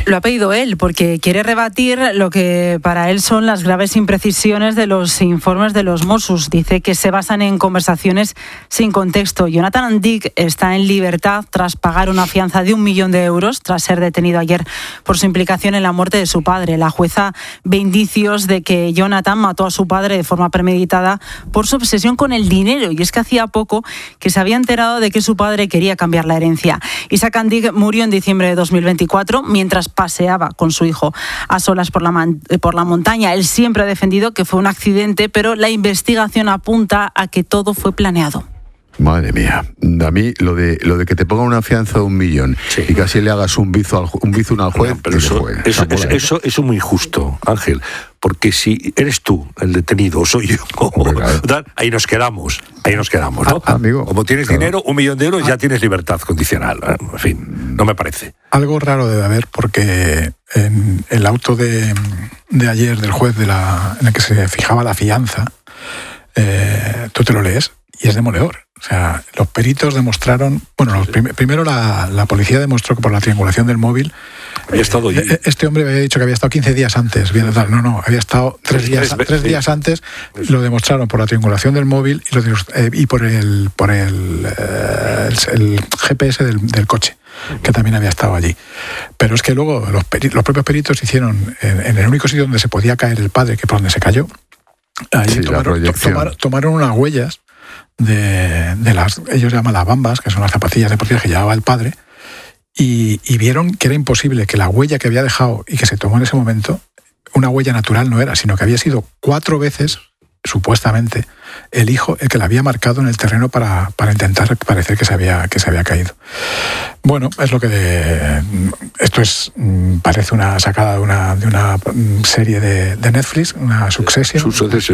Lo ha pedido él porque quiere rebatir lo que para él son las graves imprecisiones de los informes de los Mossos. Dice que se basan en conversaciones sin contexto. Jonathan Andic está en libertad tras pagar una fianza de 1 millón de euros tras ser detenido ayer por su implicación en la muerte de su padre. La jueza ve indicios de que Jonathan mató a su padre de forma premeditada por su obsesión con el dinero, y es que hacía poco que se había enterado de que su padre quería cambiar la herencia. Isaac Andic murió en diciembre de 2024 mientras paseaba con su hijo a solas por la montaña. Él siempre ha defendido que fue un accidente, pero la investigación apunta a que todo fue planeado. Madre mía, a mí lo de que te pongan una fianza de 1 millón y casi le hagas un bizum al juez, no, pero eso es muy injusto, Ángel, porque si eres tú el detenido o soy yo, claro, ahí nos quedamos, ¿no? Amigo, como tienes dinero, 1 millón de euros, ya tienes libertad condicional. En fin, no me parece. Algo raro debe haber, porque en el auto de ayer del juez en el que se fijaba la fianza, tú te lo lees y es demoledor. O sea, los peritos demostraron... Bueno, primero la policía demostró que por la triangulación del móvil... Había estado allí. Este hombre había dicho que había estado 15 días antes. No, había estado 3 días antes. Lo demostraron por la triangulación del móvil y por el GPS del coche, que también había estado allí. Pero es que luego los propios peritos hicieron, en el único sitio donde se podía caer el padre, que por donde se cayó, ahí tomaron unas huellas de las, ellos llaman las bambas, que son las zapatillas deportivas que llevaba el padre, y vieron que era imposible que la huella que había dejado y que se tomó en ese momento, una huella natural no era, sino que había sido 4 veces, supuestamente, el hijo el que la había marcado en el terreno para intentar parecer que se había caído. Bueno, es lo que... Esto parece una sacada de una serie de Netflix, una Succession.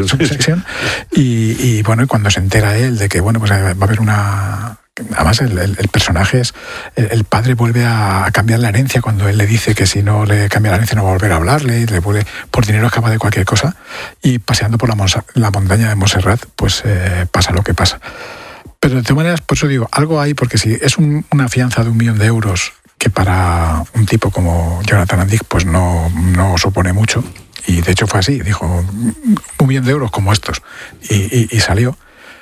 Y bueno, y cuando se entera él de que bueno, pues va a haber una... Además, el personaje es... El padre vuelve a cambiar la herencia cuando él le dice que si no le cambia la herencia no va a volver a hablarle, y le vuelve, por dinero es capaz de cualquier cosa, y paseando por la montaña de Montserrat, pues pasa lo que pasa. Pero de todas maneras, por eso digo, algo hay, porque si es una fianza de 1 millón de euros, que para un tipo como Jonathan Andic pues no supone mucho, y de hecho fue así, dijo 1 millón de euros como estos, y salió.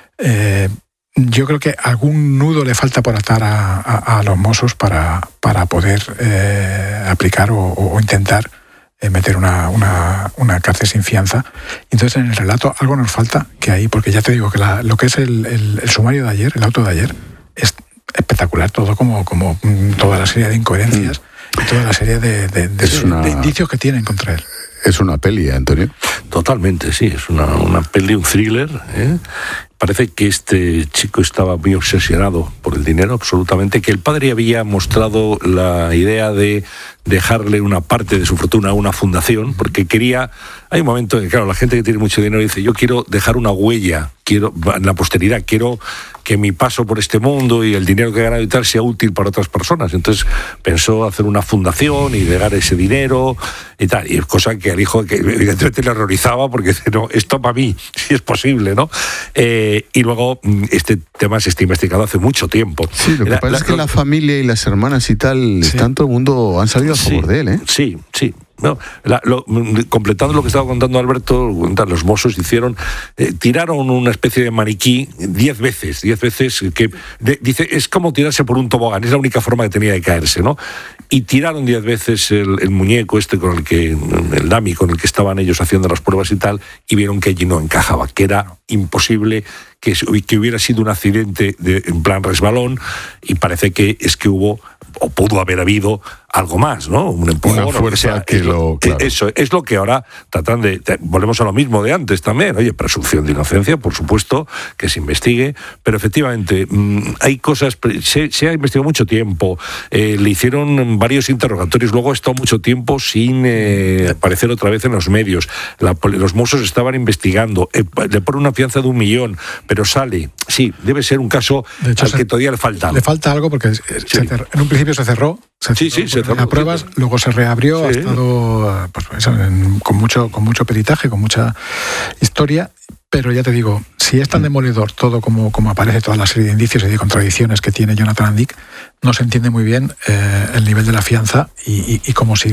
Yo creo que algún nudo le falta por atar a los Mossos para poder aplicar o intentar meter una cárcel sin fianza. Entonces, en el relato algo nos falta que ahí, porque ya te digo que lo que es el sumario de ayer, el auto de ayer, es espectacular, todo como toda la serie de incoherencias y toda la serie de indicios que tienen contra él. Es una peli, Antonio. Totalmente, sí, es una peli, un thriller, ¿eh? Parece que este chico estaba muy obsesionado por el dinero, absolutamente, que el padre había mostrado la idea de dejarle una parte de su fortuna a una fundación, porque quería... Hay un momento en que, claro, la gente que tiene mucho dinero dice, yo quiero dejar una huella, quiero en la posteridad, quiero que mi paso por este mundo y el dinero que he ganado y tal sea útil para otras personas. Entonces pensó hacer una fundación y dejar ese dinero y tal, y cosa que al hijo que evidentemente le horrorizaba, porque dice, no, esto para mí, si es posible, ¿no? Y luego este tema se está investigando hace mucho tiempo. Sí, lo que pasa es que la familia y las hermanas y tal, todo el mundo han salido a favor de él, ¿eh? Sí. No, completando lo que estaba contando Alberto, los Mossos tiraron una especie de maniquí 10 veces, que dice, es como tirarse por un tobogán, es la única forma que tenía de caerse, ¿no? Y tiraron 10 veces el muñeco el dummy con el que estaban ellos haciendo las pruebas y tal, y vieron que allí no encajaba, que era imposible, que hubiera sido un accidente en plan resbalón, y parece que hubo, o pudo haber habido algo más, ¿no? Un empujón, una fuerza claro. Eso es lo que ahora tratan volvemos a lo mismo de antes también. Oye, presunción de inocencia, por supuesto, que se investigue, pero efectivamente hay cosas, se ha investigado mucho tiempo, le hicieron varios interrogatorios, luego ha estado mucho tiempo sin aparecer otra vez en los medios. Los Mossos estaban investigando, le ponen una fianza de 1 millón, pero sale. Sí, debe ser un caso al que todavía le falta algo. Le falta algo porque en un principio se cerró. Se cerró a pruebas, luego se reabrió, ha estado con mucho peritaje, con mucha historia, pero ya te digo, si es tan demoledor todo como aparece toda la serie de indicios y de contradicciones que tiene Jonathan Andic, no se entiende muy bien el nivel de la fianza y cómo sigue.